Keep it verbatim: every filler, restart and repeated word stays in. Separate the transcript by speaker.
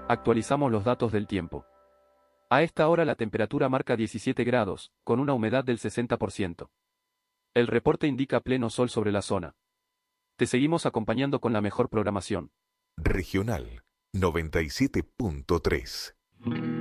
Speaker 1: Actualizamos los datos del tiempo. A esta hora la temperatura marca diecisiete grados, con una humedad del sesenta por ciento. El reporte indica pleno sol sobre la zona. Te seguimos acompañando con la mejor programación.
Speaker 2: Regional noventa y siete punto tres.